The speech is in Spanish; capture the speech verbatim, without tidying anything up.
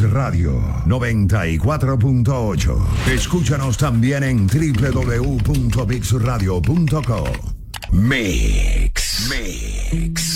Radio noventa y cuatro punto ocho. Escúchanos también en doble u doble u doble u punto mix radio punto com. Mix. Mix.